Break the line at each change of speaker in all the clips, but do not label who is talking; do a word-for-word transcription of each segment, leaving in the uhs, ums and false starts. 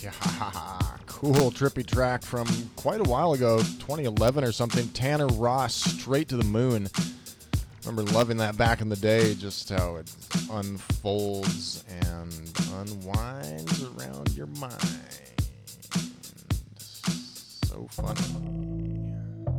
Yeah, cool, trippy track from quite a while ago, twenty eleven or something. Tanner Ross, Straight to the Moon. Remember loving that back in the day, just how it unfolds and unwinds around your mind. So funny.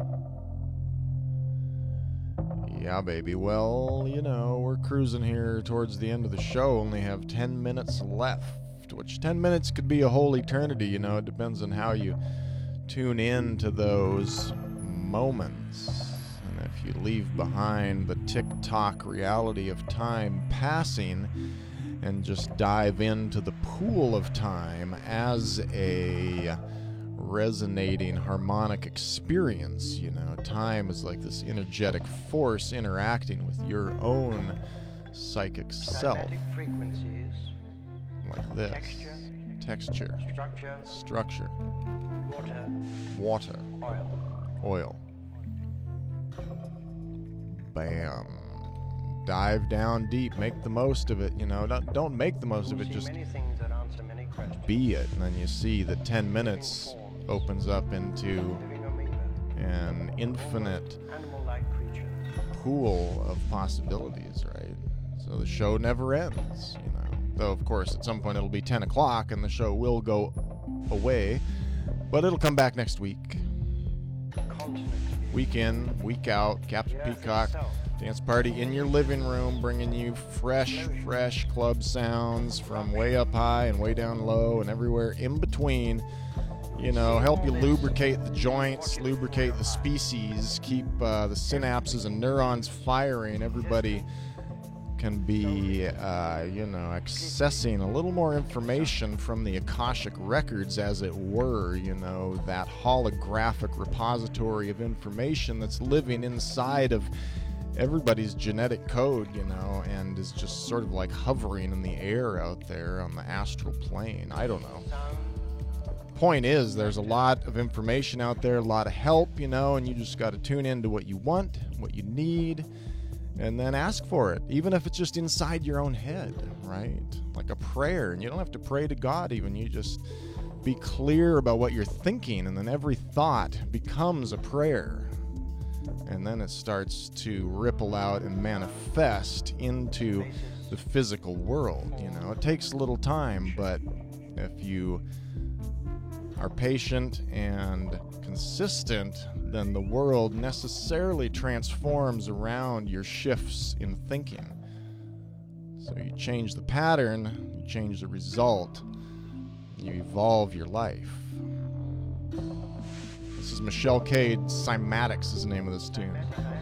Yeah, baby. Well, you know, we're cruising here towards the end of the show. Only have ten minutes left, which ten minutes could be a whole eternity, you know. It depends on how you tune in to those moments. And if you leave behind the tick-tock reality of time passing and just dive into the pool of time as a resonating harmonic experience, you know, time is like this energetic force interacting with your own psychic self.
Frequencies,
like this.
Texture,
Texture.
structure,
Structure.
water,
Water.
oil.
Oil. Bam. Dive down deep. Make the most of it, you know. Don't, don't make the most of it,
See
just
many things that answer many questions.
be it. And then you see that ten minutes opens up into
Living amoeba,
an infinite
animal-like creatures.
pool of possibilities, right? So the show never ends, you know. Though, of course, at some point it'll be ten o'clock and the show will go away, but it'll come back next week.
Continent
Week in, week out, Captain
The earth
Peacock
itself.
dance party in your living room, bringing you fresh, fresh club sounds from way up high and way down low and everywhere in between. You know, help you lubricate the joints, lubricate the species, keep uh, the synapses and neurons firing. Everybody can be, uh, you know, accessing a little more information from the Akashic records, as it were, you know, that holographic repository of information that's living inside of everybody's genetic code, you know, and is just sort of like hovering in the air out there on the astral plane. I don't know. Point is, there's a lot of information out there, a lot of help, you know, and you just got to tune into what you want, what you need, and then ask for it, even if it's just inside your own head, right? Like a prayer. And you don't have to pray to God even. You just be clear about what you're thinking, and then every thought becomes a prayer. And then it starts to ripple out and manifest into the physical world. You know, it takes a little time, but if you are patient and consistent, then the world necessarily transforms around your shifts in thinking. So you change the pattern, you change the result, you evolve your life. This is Michelle Cade. Cymatics is the name of this tune.